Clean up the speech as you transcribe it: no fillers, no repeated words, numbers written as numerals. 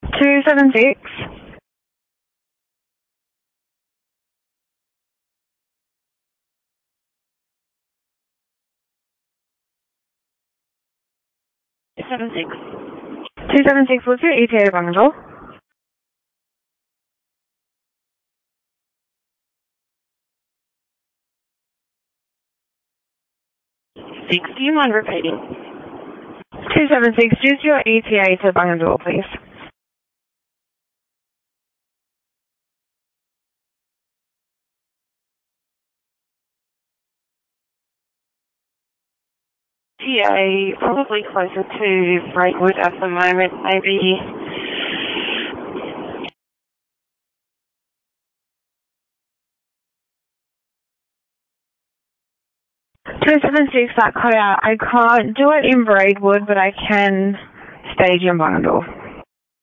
276. Seven six. 276, what's your ETA, Bangor? 6. Do you mind repeating? 276, use your ETA to Bangor, please. TA, probably closer to Braidwood at the moment, maybe. That cut out. I can't do it in Braidwood, but I can stage in Bangor.